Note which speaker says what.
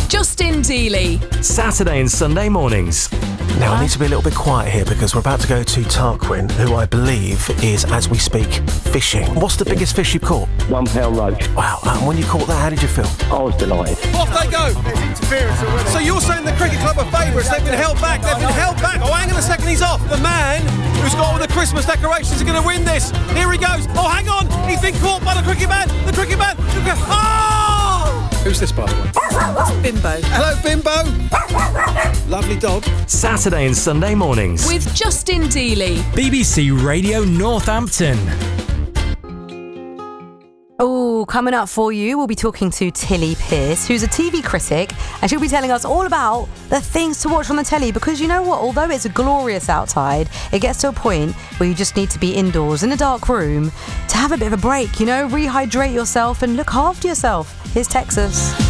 Speaker 1: Justin Dealey.
Speaker 2: Saturday and Sunday mornings.
Speaker 3: Now, I need to be a little bit quiet here because we're about to go to Tarquin, who I believe is, as we speak, fishing. What's the biggest fish you've caught?
Speaker 4: 1 pound roach.
Speaker 3: Wow, and when you caught that, how did you feel?
Speaker 4: I was delighted.
Speaker 5: Off they go. There's interference already. So you're saying the Cricket Club are favourites? They've been held back. Oh, hang on a second, he's off. The man who's got all the Christmas decorations is going to win this. Here he goes. Oh, hang on. He's been caught by the Cricket man. Oh! Who's this, by the way?
Speaker 1: Bimbo.
Speaker 5: Hello, Bimbo. Lovely dog.
Speaker 2: Saturday and Sunday mornings.
Speaker 1: With Justin Dealey.
Speaker 2: BBC Radio Northampton.
Speaker 6: Oh, coming up for you, we'll be talking to Tilly Pearce, who's a TV critic, and she'll be telling us all about the things to watch on the telly, because you know what, although it's glorious outside, it gets to a point where you just need to be indoors in a dark room to have a bit of a break, rehydrate yourself and look after yourself. Here's Texas.